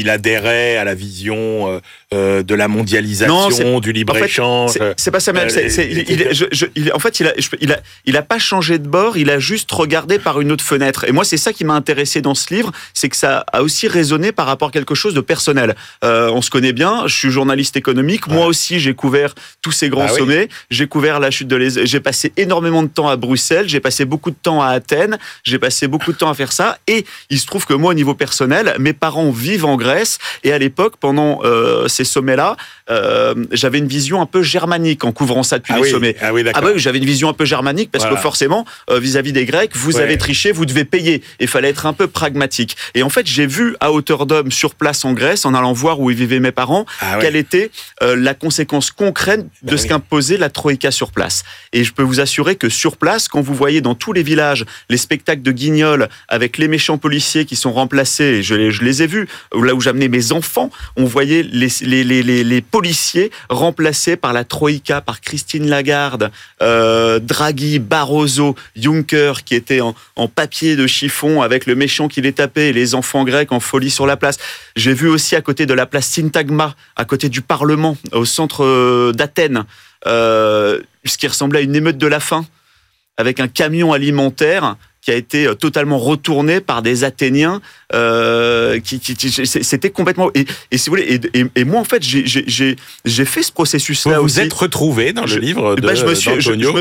il adhérait à la vision de la mondialisation, du libre-échange. C'est pas ça même. En fait, il a pas changé de bord, il a juste regardé par une autre fenêtre. Et moi, c'est ça qui m'a intéressé dans ce livre, c'est que ça a aussi résonné par rapport à quelque chose de personnel. On se connaît bien, je suis journaliste économique, moi aussi j'ai couvert tous ces grands sommets, j'ai couvert la chute j'ai passé énormément de temps à Bruxelles, j'ai passé beaucoup de temps à Athènes, j'ai passé beaucoup de temps à faire ça, et il se trouve que moi, au niveau personnel, mes parents vivent en Grèce, et à l'époque, pendant ces sommets-là, j'avais une vision un peu germanique en couvrant ça depuis les sommets. J'avais une vision un peu germanique, parce que forcément, vis-à-vis des Grecs, vous avez triché, vous devez payer, et il fallait être un peu pragmatique. Et en fait, j'ai vu à hauteur d'homme, sur place en Grèce, en allant voir où vivaient mes parents, quelle était la conséquence concrète de ce qu'imposait la Troïka sur place. Et je peux vous assurer que sur place, quand vous voyez dans tous les villages les spectacles de Guignol avec les méchants policiers qui sont remplacés, et je les ai vus, là où j'amenais mes enfants, on voyait les policiers remplacés par la Troïka, par Christine Lagarde, Draghi, Barroso, Juncker, qui était en papier de chiffon avec le méchant qui les tapait, et les enfants grecs en folie sur la place. J'ai vu aussi à côté de la place Syntagma, à côté du Parlement, au centre d'Athènes, ce qui ressemblait à une émeute de la faim, avec un camion alimentaire qui a été totalement retourné par des Athéniens. C'était complètement... Et si vous voulez, et moi, en fait, j'ai fait ce processus-là aussi. Vous êtes retrouvé dans le livre d'Antonio.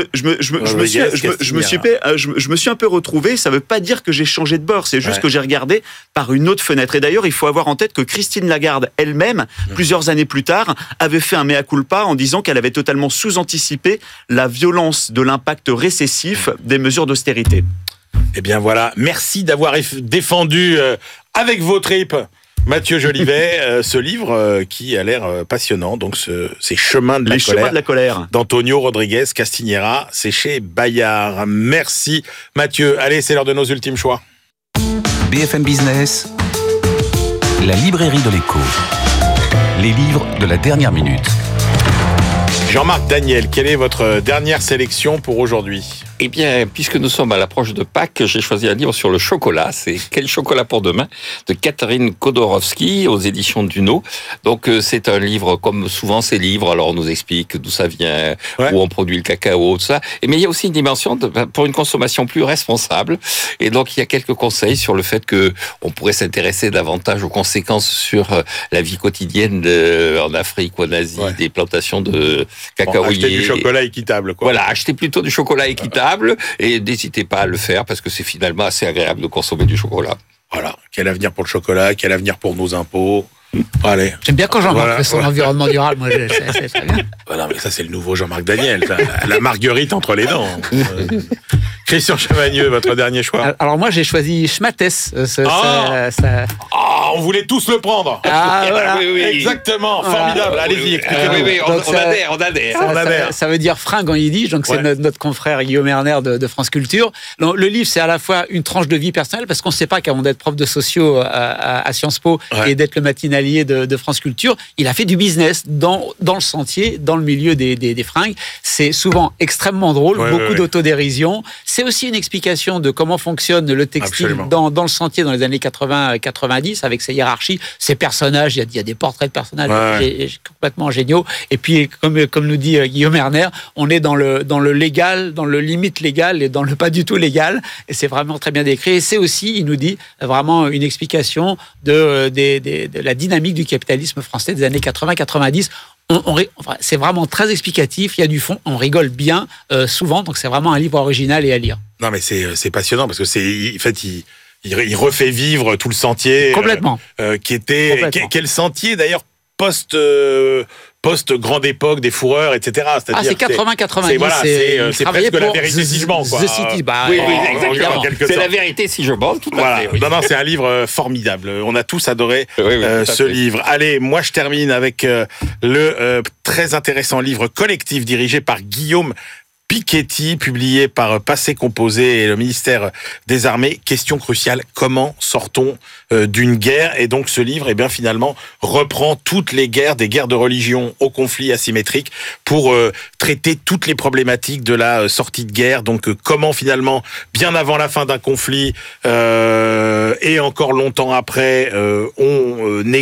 Je me suis un peu retrouvé. Ça ne veut pas dire que j'ai changé de bord. C'est juste que j'ai regardé par une autre fenêtre. Et d'ailleurs, il faut avoir en tête que Christine Lagarde elle-même, plusieurs années plus tard, avait fait un mea culpa en disant qu'elle avait totalement sous-anticipé la violence de l'impact récessif des mesures d'austérité. Eh bien voilà, merci d'avoir défendu avec vos tripes, Mathieu Jolivet, ce livre qui a l'air passionnant. Donc ces chemins de la colère d'Antonio Rodriguez Castiñeira, c'est chez Bayard. Merci Mathieu. Allez, c'est l'heure de nos ultimes choix. BFM Business, la librairie de l'écho. Les livres de la dernière minute. Jean-Marc Daniel, quelle est votre dernière sélection pour aujourd'hui ? Eh bien, puisque nous sommes à l'approche de Pâques, j'ai choisi un livre sur le chocolat. C'est Quel chocolat pour demain de Catherine Kodorowski aux éditions Duno. Donc, c'est un livre, comme souvent ces livres, alors on nous explique d'où ça vient, où on produit le cacao, tout ça. Mais il y a aussi une dimension pour une consommation plus responsable. Et donc, il y a quelques conseils sur le fait que on pourrait s'intéresser davantage aux conséquences sur la vie quotidienne en Afrique ou en Asie, des plantations de cacaoyers. Acheter du chocolat équitable, quoi. Voilà, acheter plutôt du chocolat équitable. Et n'hésitez pas à le faire parce que c'est finalement assez agréable de consommer du chocolat. Voilà, quel avenir pour le chocolat, quel avenir pour nos impôts. Allez. J'aime bien quand Jean-Marc fait son environnement durable, moi c'est très bien. Non mais ça c'est le nouveau Jean-Marc Daniel, la marguerite entre les dents. Christian Chavagneux, votre dernier choix. Alors moi j'ai choisi Schmattès. On voulait tous le prendre. Voilà. Oui. Exactement, formidable. Allez-y, expliquez-nous. On adhère. Ça veut dire fringue en yiddish, donc c'est notre confrère Guillaume Erner de France Culture. Donc, le livre c'est à la fois une tranche de vie personnelle, parce qu'on ne sait pas qu'avant d'être prof de sociaux à Sciences Po et d'être le matinalier de France Culture, il a fait du business dans le sentier, dans le milieu des fringues. C'est souvent extrêmement drôle, beaucoup d'autodérision. C'est aussi une explication de comment fonctionne le textile dans le sentier dans les années 80-90, avec ses hiérarchies, ses personnages. Il y a des portraits de personnages complètement géniaux. Et puis, comme nous dit Guillaume Erner, on est dans le légal, dans le limite légal et dans le pas du tout légal. Et c'est vraiment très bien décrit. Et c'est aussi, il nous dit, vraiment une explication de la dynamique du capitalisme français des années 80-90. C'est vraiment très explicatif, il y a du fond, on rigole bien souvent, donc c'est vraiment un livre original et à lire. Non mais c'est passionnant parce que il refait vivre tout le sentier. Complètement. Qui était quel sentier d'ailleurs post grande époque des fourreurs, etc. C'est-à-dire c'est 80-90. C'est presque la vérité si je mens, quoi. The City, exactement. C'est la vérité si je mens, tout à fait. Non, c'est un livre formidable. On a tous adoré ce livre. Allez, moi je termine avec le très intéressant livre collectif dirigé par Guillaume Piketty, publié par Passé Composé et le ministère des Armées. Question cruciale, comment sort-on d'une guerre? Et donc ce livre, finalement, reprend toutes les guerres, des guerres de religion aux conflits asymétriques, pour traiter toutes les problématiques de la sortie de guerre. Donc comment finalement, bien avant la fin d'un conflit et encore longtemps après, on